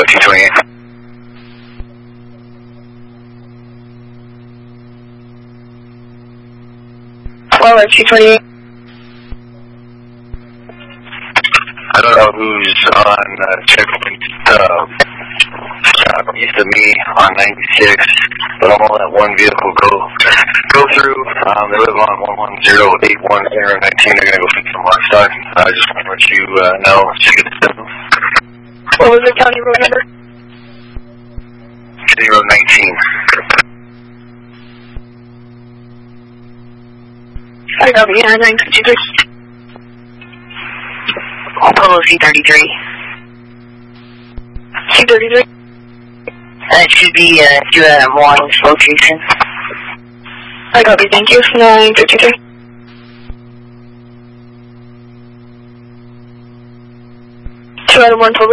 228. Well, 228. I don't know who's on checkpoint east of me on 96, but I'm gonna let one vehicle go through. They live on 1108119. They're gonna go fix some livestock. I just want to let you know to get the signal. What was the county road number? City Road 19. I got me, 953. Polo C33. C33? It should be to Moines location. I got you, thank you. 953. 2 out of 1 total.